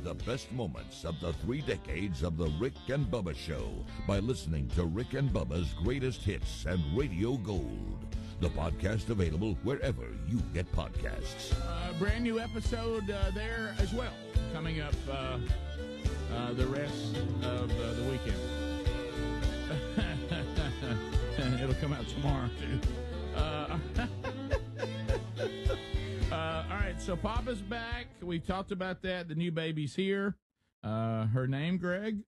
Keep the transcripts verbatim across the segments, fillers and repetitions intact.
the best moments of the three decades of the Rick and Bubba Show by listening to Rick and Bubba's Greatest Hits and Radio Gold. The podcast available wherever you get podcasts. Uh, brand new episode uh, there as well. Coming up uh, uh, the rest of uh, the weekend. It'll come out tomorrow, too. Uh, uh, all right, so Papa's back. We talked about that. The new baby's here. Uh, her name, Greg?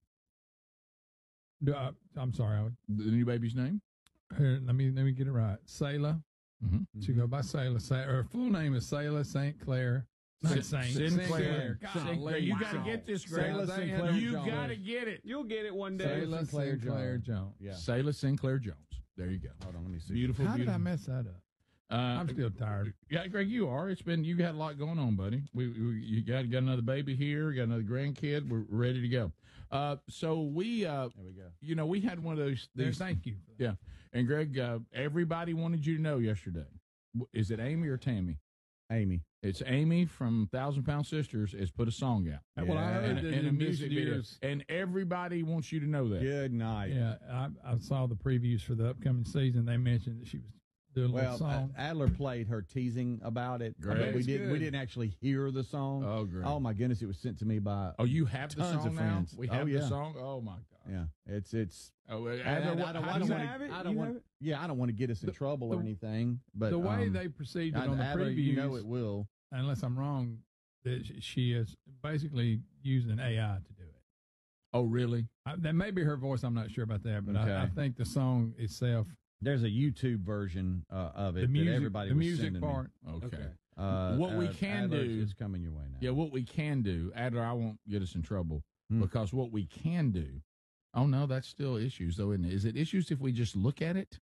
Uh, I'm sorry. I, The new baby's name? Here, let me let me get it right. Sayla. Mm-hmm. She go by Sayla. Say, her full name is Sayla Saint Clair. Not Saint Sinclair. Sinclair. You got to get this, Greg. Sayla Sinclair You Jones. got to get it. You'll get it one day. Sayla Sinclair Sinclair Jones. Jones. Yeah. Sayla Sinclair Jones. There you go. Hold on, let me see. Beautiful, How did beautiful. I mess that up? Uh, I'm still tired. Yeah, Greg, you are. It's been you got a lot going on, buddy. We, we you got got another baby here, got another grandkid. We're ready to go. Uh, so we, uh, There we go. you know, we had one of those. There, These, thank you. yeah, and Greg, uh, everybody wanted you to know yesterday. W- Is it Amy or Tammy? Amy. It's Amy from Thousand Pound Sisters has put a song out. Well, I heard and, that and a in music recent video, years- and everybody wants you to know that. Good night. Yeah, I, I saw the previews for the upcoming season. They mentioned that she was doing a Well, little song. uh, Adler played her teasing about it, Great. but we It's didn't. We good. didn't actually hear the song. Oh, great. Oh my goodness! It was sent to me by. Oh, you have the Tons song of now. friends. We Oh, have yeah. the song. Oh my God. Yeah, it's it's. Oh, I, I, Adler, I what- don't, how I do don't you want. have it? I don't You want. have it? Yeah, I don't want to get us in The- trouble the- or anything. But the way um, they proceeded I- on the Adler, previews, you know, it will. unless I'm wrong, that sh- she is basically using A I to do it. Oh, really? I, that may be her voice. I'm not sure about that, but Okay. I, I think the song itself, There's a YouTube version uh, of it the music, that everybody the was music sending me. part. Okay. Okay. Uh, What we uh, can Adler, do- it's coming your way now. Yeah, what we can do, Adler, I won't get us in trouble Hmm. because what we can do. Oh no, that's still issues though, isn't it? Is it issues if we just look at it?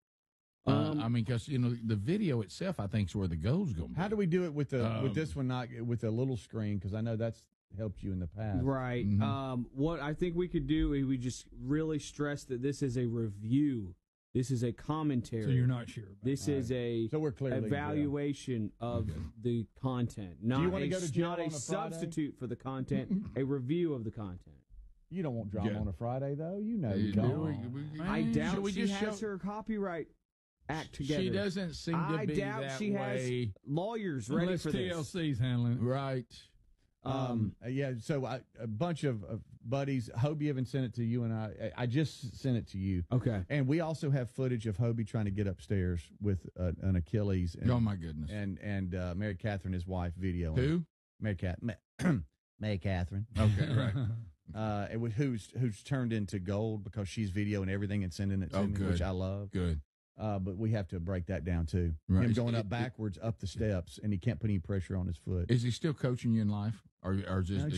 Um, uh, I mean, because you know the video itself, I think is where the goal's going. How do we do it with the Um, with this one not with a little screen? Because I know that's helped you in the past. Right. Mhm. Um, what I think we could do is we just really stress that this is a review. This is a commentary. So you're not sure. About This is a So we're clearly evaluation of the content. Not you wanna a, go to jail not on a a Friday? substitute for the content, a review of the content. You don't want drama Yeah. on a Friday, though. You know Uh, you do don't. we- we- I Should doubt we she just has show- her copyright act together. She doesn't seem to I be doubt that she way. has lawyers ready Unless for T L this. C's handling it. Right. Um, uh, yeah, so I, a bunch of, of buddies. Hobie even sent it to you, and I. I just sent it to you. Okay. And we also have footage of Hobie trying to get upstairs with uh, an Achilles. And, Oh my goodness. And and uh, Mary Catherine, his wife, video. Who? Mary Cat. Ma- Mary Catherine. Okay, right. Uh, it was, who's who's turned into gold because she's videoing everything and sending it to Oh, me, good. which I love. Good. Uh, but we have to break that down too. Right. Him going It- up backwards up the steps, and he can't put any pressure on his foot. Is he still coaching you in life, or or just No,